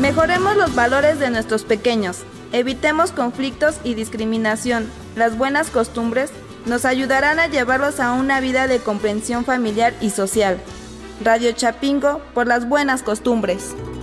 Mejoremos los valores de nuestros pequeños. Evitemos conflictos y discriminación. Las buenas costumbres nos ayudarán a llevarlos a una vida de comprensión familiar y social. Radio Chapingo, por las buenas costumbres.